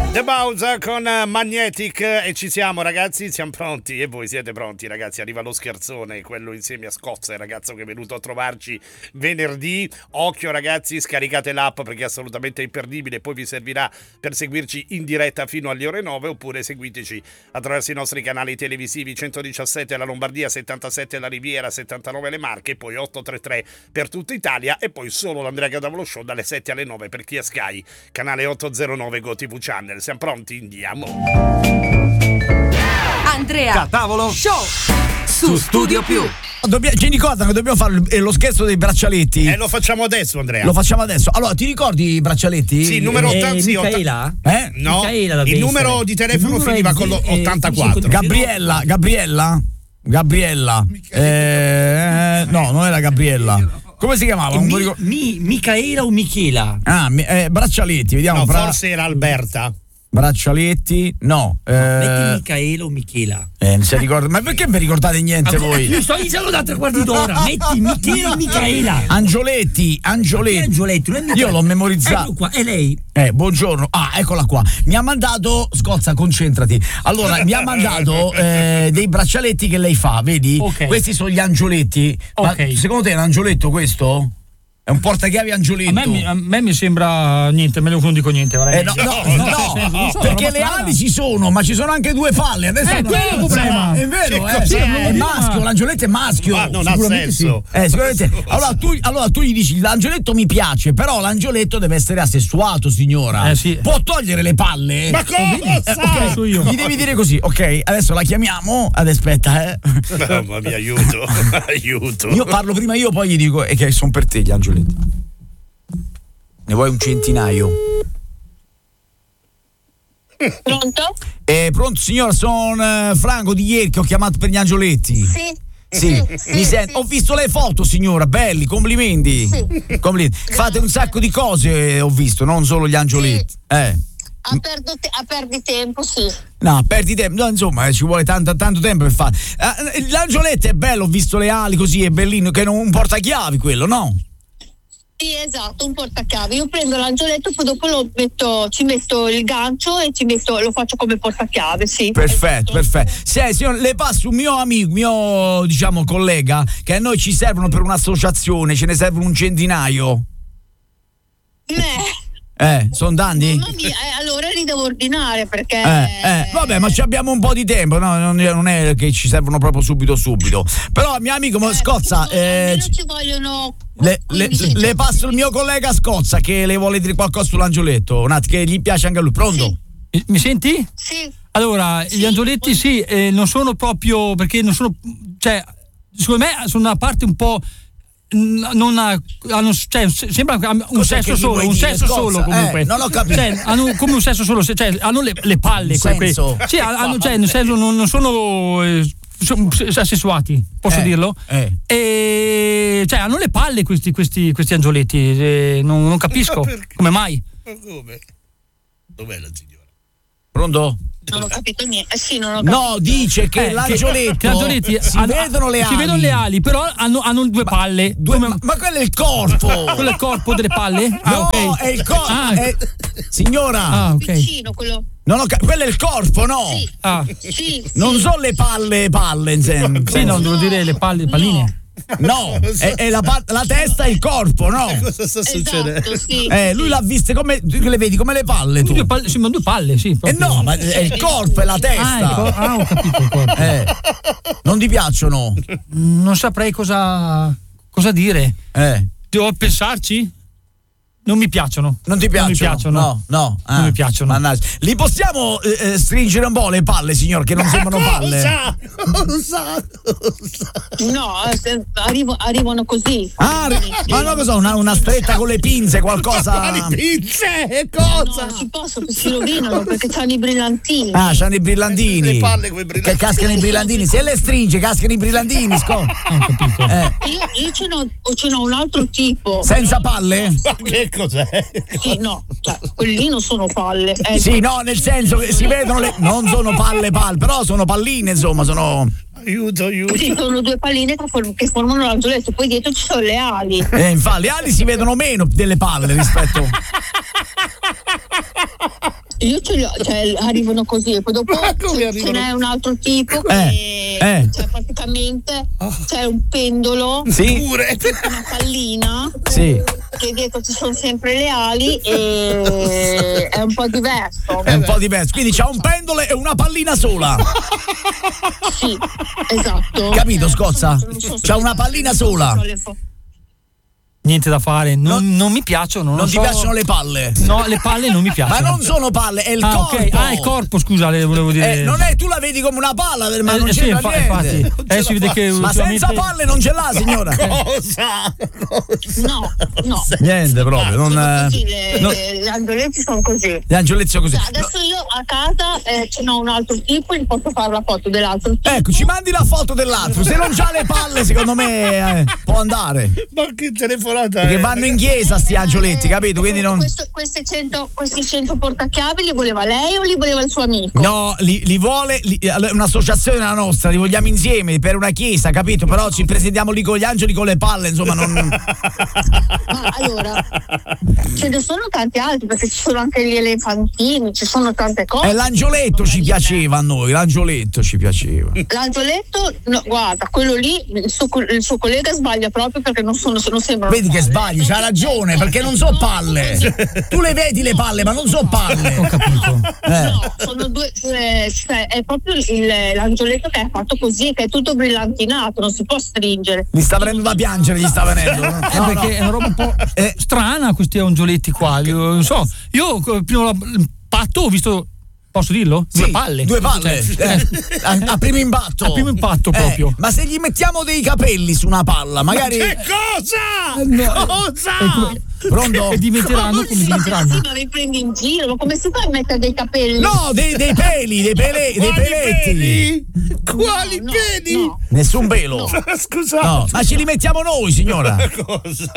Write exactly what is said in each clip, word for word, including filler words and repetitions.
The Bowser con Magnetic e ci siamo ragazzi, siamo pronti e voi siete pronti ragazzi, arriva lo scherzone, quello insieme a Scozza, il ragazzo che è venuto a trovarci venerdì. Occhio ragazzi, scaricate l'app perché è assolutamente imperdibile, poi vi servirà per seguirci in diretta fino alle ore nove oppure seguiteci attraverso i nostri canali televisivi centodiciassette la Lombardia, settantasette la Riviera, settantanove le Marche, poi ottocentotrentatré per tutta Italia e poi solo l'Andrea Cadavolo Show dalle sette alle nove per chi è Sky, canale ottocentonove Go T V Channel. Siamo pronti? Andiamo. Andrea Cadavolo Show su Studio Più. Dobbia, ci ricordano che dobbiamo fare lo scherzo dei braccialetti. E eh, lo facciamo adesso, Andrea. Lo facciamo adesso. Allora, ti ricordi i braccialetti? Sì, il numero eh, ottanta. Sì, Micaela? Eh? No, Micaela il numero di telefono finiva con l'ottantaquattro. Eh, Gabriella, Gabriella? Gabriella. Eh, no, non era Gabriella. Come si chiamava? Eh, Non mi, mi ricordo. mi, Micaela o Michela? Ah, mi- eh, braccialetti, vediamo. No, bra- forse era Alberta. Braccialetti, no. Eh, Metti Micaela o Michela. eh, non si ricorda. Ma perché vi ricordate niente Ah, voi? Io sto iniziando da tre quarti d'ora. Metti Michela o Micaela. Angioletti, Angioletti. Angioletti, non è Michela. Io l'ho memorizzato. Ecco qua, è lei. Eh, buongiorno. Ah, eccola qua. Mi ha mandato, Scozza, concentrati. Allora, mi ha mandato eh, dei braccialetti che lei fa, vedi? Ok. Questi sono gli angioletti. Ma Ok. secondo te è un angioletto questo? È un portachiavi angioletto? A me, mi- a me mi sembra niente, me lo non dico niente. Eh, no, no, no, nel senso, non so, perché roba le strana. ali ci sono, ma ci sono anche due palle. Adesso Eh, quello è il problema. È vero, Che eh, cos'è? è maschio, l'angioletto è maschio. Ma non ha Sicuramente senso. sì. Eh, sicuramente. Allora tu, allora tu gli dici l'angioletto mi piace, però l'angioletto deve essere assessuato, signora. Eh, sì. Può togliere le palle? Ma cosa? Eh, ok, so io. gli devi dire così, ok? Adesso la chiamiamo. Ad aspetta, eh. Mamma mia, aiuto, aiuto. Io parlo prima io, poi gli dico eh, che sono per te gli angioletti. Ne vuoi un centinaio? Pronto? Eh, pronto signora, sono eh, Franco di ieri che ho chiamato per gli angioletti. Sì. Sì, sì, mi sì, sento. sì. Ho visto le foto, signora, belli, complimenti. Sì. Complimenti. Fate un sacco di cose, eh, ho visto, non solo gli angioletti. Eh. A, perdo te- a perdi tempo, sì. No, perdi tempo, no, insomma, eh, ci vuole tanto, tanto tempo per fare. Eh, l'angioletto è bello, ho visto le ali così, è bellino, che è un portachiavi quello, no? Sì, esatto, un portachiavi. Io prendo l'angioletto, poi dopo lo metto, ci metto il gancio e ci metto, lo faccio come portachiave, sì. Perfetto, Esatto. perfetto. Sì, signor, le passo un mio amico, mio diciamo collega, che a noi ci servono per un'associazione, ce ne servono un centinaio. Eh, Eh, sono tanti? mamma mia, eh, allora li devo ordinare perché... Eh, eh, vabbè, ma ci abbiamo un po' di tempo, no? Non, non è che ci servono proprio subito subito. Però mio amico mo- Eh, Scozza, ci- eh, almeno ci- ci vogliono le, le, quindici le passo il giorni. mio collega Scozza che le vuole dire qualcosa sull'angioletto, un attimo, che gli piace anche a lui. Pronto? Sì. Mi, mi senti? Sì. Allora, Sì, gli angioletti poi- sì, eh, non sono proprio perché non sono, cioè, secondo me sono una parte un po'. mm, Non ha, hanno, cioè, se- sembra che hanno un Cos'è sesso che gli solo, vuoi un dire, sesso Scozza? solo comunque. Eh, non ho capito. Cioè, hanno come un sesso solo, se- cioè, hanno le, le palle. Un que- que- senso? sì, hanno, cioè, nel senso non, non sono eh, sono asessuati, posso Eh, dirlo? eh. E cioè hanno le palle questi, questi, questi angioletti, eh, non, non capisco Perché? come mai. Ma come? Dov'è la signora? Pronto? Non ho capito niente. Eh, sì, non ho capito. No, dice che Eh, l'angioletto che angioletti si hanno- vedono le ali. si vedono le ali, però hanno, hanno due palle. Due- Come- ma, ma quello è il corpo. quello è il corpo delle palle? Ah, No, ok. è il corpo. Ah, è- Signora, ah, ok. Vicino, quello... non ho cap- quello è il corpo, no? Sì, Ah, sì, sì. Non sono le palle, palle, in sen- sì, no, devo dire le palle, le palline. No, è, è la, pa- la testa e il corpo, no? Cosa sta succedendo? Esatto, sì. Eh, lui l'ha viste come. Tu le vedi come le palle tu? Due palle, sì, ma due palle, sì. Eh proprio. no, ma è il corpo, è la Ah, testa. ecco. Ah, ho capito il corpo. Eh, non ti piacciono? Non saprei cosa, cosa dire. Eh, Devo pensarci? Non mi piacciono. non ti piacciono? Non mi piacciono. No, no. Non Ah, mi piacciono. mannaggia. Li possiamo eh, eh, stringere un po' le palle, signor, che non sembrano palle? Cosa? Cosa? Cosa? No, se- arrivo- arrivano così. Ah, ri- ma no, cosa? Una, una stretta con le pinze, qualcosa. Quali pinze? No, Cosa? non si possono, si rovinano perché c'hanno i brillantini. Ah, c'hanno i brillantini. Le palle coi Che brillantini. cascano i brillantini. Se le stringe, cascano i brillantini. Sco- eh, Io, io ce, n'ho, o ce n'ho un altro tipo. senza palle? Ma che cos'è? Sì, no, cioè, quelli lì non sono palle. Eh, Sì, no, nel senso che si vedono le. Non sono palle palle, però sono palline, insomma, sono. Aiuto, aiuto. Sì, sono due palline che, form- che formano l'angioletto, poi dietro ci sono le ali. Eh, infatti, le ali si vedono meno delle palle rispetto. io ce li ho, cioè arrivano così e poi dopo ce, ce n'è un altro tipo che Eh, eh. cioè praticamente c'è un pendolo, Sì. Pure. una pallina, Sì. che dietro ci sono sempre le ali e è un po' diverso. È un po' diverso. Quindi c'ha un pendolo e una pallina sola. Sì, esatto. Capito, Eh, Scozza? non so- non so C'ha una pallina sola. non so le fo- Niente da fare, non, non mi piacciono. Non lo ti so. piacciono le palle? No, le palle non mi Ma piacciono. non sono palle, è il ah, corpo. ok. Ah, il corpo, scusa, le volevo dire. Eh, non è, tu la vedi come una palla, ma Eh, non sì, c'entra infa- niente. infatti. Eh, si vede che Ma ultimamente- senza palle non ce l'ha, signora. Cosa? No, no. Niente proprio, non. Sono eh, così, le, no. le, le angioletti sono così. Gli angioletti sono così. Cioè, adesso io a casa eh, ce n'ho un altro tipo, gli posso fare la foto dell'altro tipo. Ecco, ci mandi la foto dell'altro. Se non c'ha le palle, secondo me eh, può andare. Ma che telefonata Perché è? vanno in chiesa sti angioletti, capito? Quindi non. Questo- queste cento, questi cento portachiavi li voleva lei o li voleva il suo amico? No, li, li vuole li- allora, un'associazione la nostra, li vogliamo insieme per una chiesa, capito? Però ci presentiamo lì con gli angeli con le palle, insomma, non. Ma allora, ce ne sono tanti altri, perché ci sono anche gli elefantini, ci sono tante cose. Eh, l'angioletto ci piaceva a noi, l'angioletto ci piaceva. L'angioletto, no, guarda, quello lì, il suo, co- il suo collega sbaglia proprio perché non sono, non sembrano Vedi che palle. sbagli, c'ha ragione, perché non so palle. Tu le vedi le palle, ma non so palle. Ho capito. Eh. No, sono due, eh, cioè, è proprio il, l'angioletto che è fatto così, che è tutto brillantinato, non si può stringere. Mi sta venendo da piangere, gli sta venendo. Eh, No, perché è una roba un po' Eh. strana questi angioletti qua. Io non so. Io eh, prima la- il patto ho visto. Posso dirlo? Sì, Due palle. Due palle. Cioè, Eh, a, a primo impatto. A primo impatto Eh, proprio. ma se gli mettiamo dei capelli su una palla, magari. Che cosa? No. Cosa? E come- Pronto? E diventeranno come Ma diventeranno. sì, ma mi prendi in giro, ma come si fa a mettere dei capelli? No, dei, dei peli, dei, pele, dei Quali peletti. peli? Quali no, peli? no. Nessun pelo. Scusate. No, ma ce li mettiamo noi, signora. Cosa?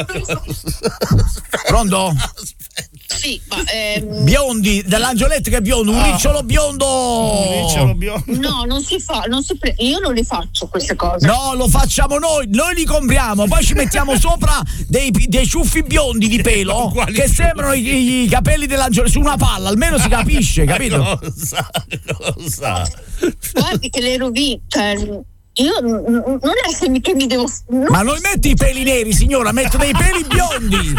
Pronto? Sì, ma ehm, Biondi, dell'angioletto che è biondo, un ricciolo biondo. Ricciolo biondo. no, non si fa, non si pre- io non li faccio queste cose. No, lo facciamo noi, noi li compriamo, poi ci mettiamo sopra dei, dei ciuffi biondi di pelo Quali che sembrano i, i capelli dell'angioletto su una palla, almeno si capisce, capito? Cosa? Cosa? Guardi che le rovine, cioè io n- n- non è che mi, che mi devo. No, Ma non metti i peli neri, signora, metto dei peli biondi.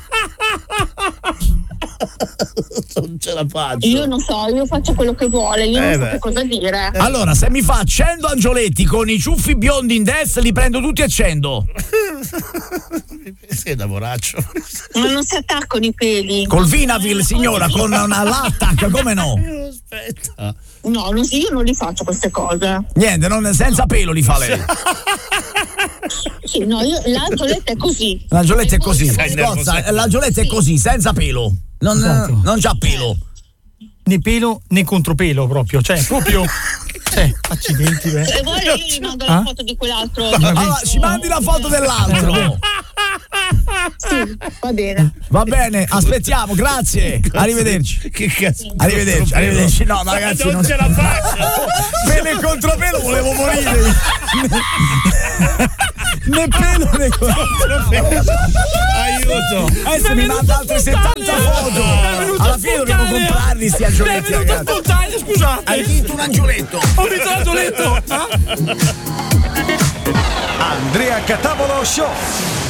Non ce la faccio. io non so, io faccio quello che vuole, io Eh non so beh. che cosa dire. Allora, se mi fa cento angioletti con i ciuffi biondi in destra, li prendo tutti e cento. Sei da voraccio. Ma non si attaccano i peli. Col Vinavil, signora, con una l'attack, come no? Aspetta. No, non, io non li faccio queste cose. Niente, non, senza pelo li fa lei. Sì, no, io, l'angioletto è così. L'angioletto è così. Sei Scozza, nervoso. l'angioletto è così, senza pelo. Non, Esatto. non c'ha pelo. Né pelo né contropelo proprio. Cioè, proprio. Cioè, accidenti, beh. Se vuole io gli mando la Ah? foto di quell'altro. Allora, ci mandi la foto dell'altro. Sì, va bene. Va bene, aspettiamo, grazie. Arrivederci. Che cazzo? Arrivederci, arrivederci. No, ma ragazzi, non non ce la faccio. pelo e contropelo volevo morire. Né pelo né contropelo. Aiuto. Adesso mi manda altre settanta foto. Alla fine dobbiamo comprarli sti angioletti, ragazzi. spontaneo, scusate. Hai vinto un angioletto. Ho vinto l'angioletto. Andrea Catavolo Show.